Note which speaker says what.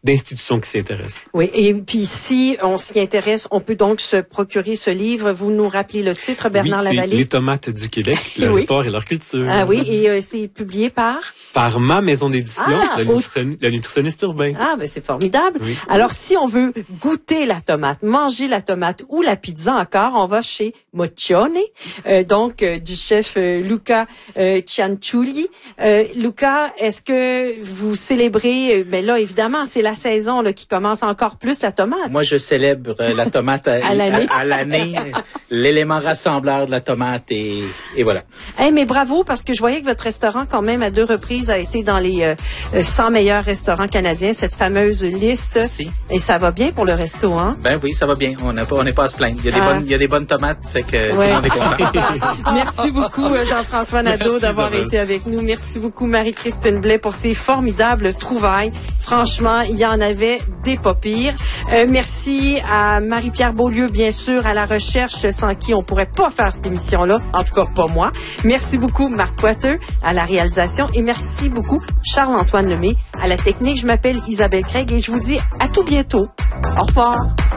Speaker 1: d'institutions qui s'y intéressent.
Speaker 2: Oui, et puis si on s'y intéresse, on peut donc se procurer ce livre. Vous nous rappelez le titre, Bernard Lavallée?
Speaker 1: C'est Les tomates du Québec, leur histoire et leur culture.
Speaker 2: Ah oui, et c'est publié par?
Speaker 1: Par ma maison d'édition, le nutritionniste urbain.
Speaker 2: Ah, ben c'est formidable.
Speaker 1: Oui.
Speaker 2: Alors, si on veut goûter la tomate, manger la tomate ou la pizza encore, on va chez Moccione, du chef Luca Cianciulli. Luca, est-ce que vous célébrez, mais là, évidemment, c'est la saison là, qui commence encore plus la tomate.
Speaker 3: Moi, je célèbre la tomate à l'année, l'élément rassembleur de la tomate et voilà.
Speaker 2: Mais bravo, parce que je voyais que votre restaurant, quand même, à 2 reprises, a été dans les 100 meilleurs restaurants canadiens, cette fameuse liste.
Speaker 3: Merci.
Speaker 2: Et ça va bien pour le resto, hein?
Speaker 3: Ben oui, ça va bien. On n'est pas à se plaindre. Il y a des bonnes tomates, fait que tout le monde est content.
Speaker 2: Merci beaucoup, Jean-François Nadeau, d'avoir été avec nous. Merci beaucoup, Marie-Christine Blais, pour ces formidables trouvailles. Franchement, il y en avait des pas pires. Merci à Marie-Pierre Beaulieu, bien sûr, à la recherche, sans qui on pourrait pas faire cette émission-là. En tout cas, pas moi. Merci beaucoup, Marc Poiteux, à la réalisation. Et merci beaucoup, Charles-Antoine Lemay, à la technique. Je m'appelle Isabelle Craig et je vous dis à tout bientôt. Au revoir.